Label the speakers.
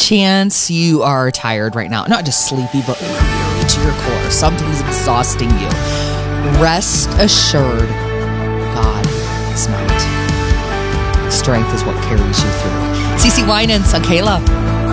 Speaker 1: chance you are tired right now, not just sleepy, but weary to your core, something's exhausting you, rest assured, God is not. Strength is what carries you through. CeCe Winans on Kayla.